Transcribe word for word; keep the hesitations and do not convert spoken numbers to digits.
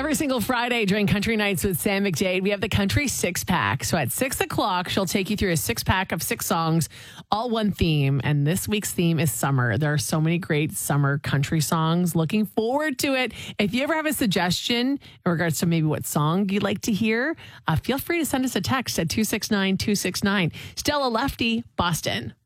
Every single Friday during Country Nights with Sam McDade, we have the Country Six Pack. So at six o'clock, she'll take you through a six pack of six songs, all one theme. And this week's theme is summer. There are so many great summer country songs. Looking forward to it. If you ever have a suggestion in regards to maybe what song you'd like to hear, uh, feel free to send us a text at two six nine two six nine. Stella Lefty, Boston.